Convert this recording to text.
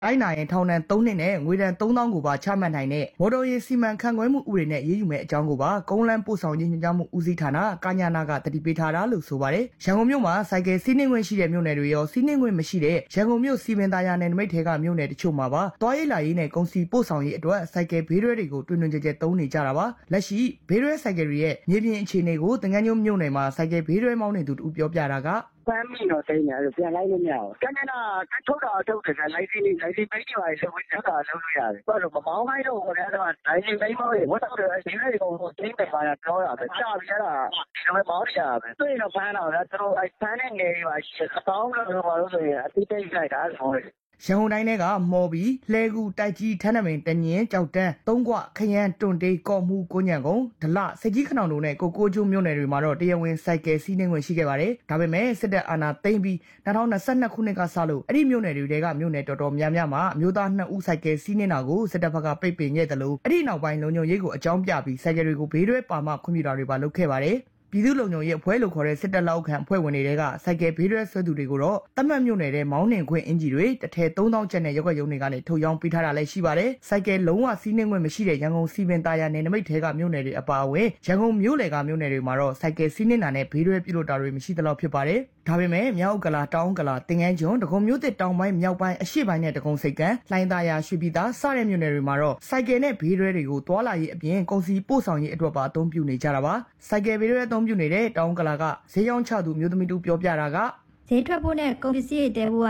တိုင်းနိုင်ထောင်ဒဏ်3နှစ်နဲ့ငွေဒဏ်3000ကိုပါချမှတ်နိုင်တဲ့မော်တော်ယာဉ်စီမံခန့်ခွဲမှုဥပဒေနဲ့ရေးယူမဲ့အကြောင်းကိုပါကုန်းလန်းပို့ဆောင်ရေးညွှန်ကြားမှုဦးစီးဌာနကညာနာကတတိပေးထားတာလို့ဆိုပါတယ်။ရန်ကုန်မြို့မှာစိုက်ကယ်စီးနှင်းခွင့်ရှိတဲ့မြို့နယ်တွေရောစီးနှင်းခွင့်မရှိတဲ့ရန်ကုန်မြို့စီမံသားရနယ်နိမိတ်ထဲကမြို့နယ်တချို့မှာပါတွားရေးလာရေးနဲ့ကုန်စည်ပို့ဆောင်ရေးအတွက်စိုက်ကယ်ဘေးရွဲတွေကိုတွင်တွင်ကျကျသုံးနေကြတာပါ။လက်ရှိဘေးရွဲစိုက်ကယ်တွေရဲ့မြေပြင်အခြေအနေကိုတငန်းညုံမြို့နယ်မှာစိုက်ကယ်ဘေးရွဲမောင်းနေသူတူပြောပြတာကပန်းမိတော့တိတ်နေတယ်ပြန်လိုက်လို့မရဘူး။ကန်းကနာထုတ်တာထုတ်တယ်လိုက်စီပိတ်နေပါလေဆိုပြီးထုတ်တာလုပ်လို့ရတယ်။ဘာလို့မမောင်းခိုင်းတော့ခေါ်တယ်အဲ့ဒါလိုက်စီပိတ်မောင်းရေဝတ်တော့တယ်ဒီနေ့ကောင်ကိုတင်းတယ်ပါပြောတာပဲကြာပြီအဲ့ဒါဒီလိုမောင်းရတာပဲ။တွေ့တော့ဖမ်းတော့ဗျာသူတို့အဲ့ဖမ်းတဲ့နေတွေပါရှိအကောင်းလို့ဘာလို့ဆိုရင်အတိတ်တိတ်လိုက်တာဆိုတယ်ရန်ကုန်တိုင်းထဲကမော်ဘီလှဲကူတိုက်ကြီးထန်းနမင်တညင်ကြောက်တန်းသုံးကွခရမ်းတွန်တေးကော့မှုကိုညံကုန်းဒလစက်ကြီးခနောင်တို့နဲ့ကိုကျိုးမြို့နယ်တွေမှာတော့တရားဝင်စိုက်ကယ်စီးနှင်းဝင်ရှိခဲ့ပါတယ်။ဒါပေမဲ့စစ်တပ်အာဏာသိမ်းပြီး2022ခုနှစ်ကစလို့အဲ့ဒီမြို့နယ်တွေကမြို့နယ်တော်တော်များများမှာမျိုးသား2ဦးစိုက်ကယ်စီးနှင်းတာကိုစစ်တပ်ဘက်ကပိတ်ပင်ခဲ့တယ်လို့အဲ့ဒီနောက်ပိုင်းလုံခြုံရေးကိုအကြောင်းပြပြီးစိုက်ကယ်တွေကိုဘေးရွဲပါမှခွင့်ပြုတာတွေပါလုပ်ခဲ့ပါတယ်။ပြည်သူ့လုံခြုံရေးအဖွဲ့လို့ခေါ်တဲ့စစ်တပ်လက်အောက်ခံအဖွဲ့ဝင်တွေကစိုက်ကယ်ဘေးရွဲဆွဲသူတွေကိုတော့တတ်မှတ်မြို့နယ်ထဲမောင်းနှင်ခွင့်အင်ဂျီတွေတစ်ထည်3000ကျပ်နဲ့ရုပ်ကရုံတွေကနေထုတ်ရောင်းပေးထားတာလည်းရှိပါတယ်။စိုက်ကယ်လုံးဝစီးနှင်းခွင့်မရှိတဲ့ရန်ကုန်စီပင်သားရနယ်နိမိတ်ထဲကမြို့နယ်တွေအပါအဝင်ရန်ကုန်မြို့လယ်ကမြို့နယ်တွေမှာတော့စိုက်ကယ်စီးနှင်းတာနဲ့ဘေးရွဲပြုလုပ်တာတွေမရှိသလောက်ဖြစ်ပါတယ်။ဒါပေမဲ့မြောက်ကလာတောင်ကလာတင်ငန်းကျွန်းဒဂုံမြို့သစ်တောင်ပိုင်းမြောက်ပိုင်းအရှေ့ပိုင်းနဲ့ဒဂုံစိတ်ကမ်းလှိုင်းသားရရွှေပြည်သာစတဲ့မြို့နယ်တွေမှာတော့စိုက်ကယ်နဲ့ဘေးရွဲတွေကိုတွာလာရေးအပြင်ကုန်စည်ပို့ဆောင်ရေးအတွက်ပါအသုံးပြုနေကြတာပါ။စိုက်ကယ်ဘေးရွဲအသုံးပြုနေတဲ့တောင်ကလာကဈေးရောင်းချသူမျိုးသမီးတူပြောပြတာကဈေးထွက်ဖို့နဲ့ကုန်ပစ္စည်းတွေတဲဖို့က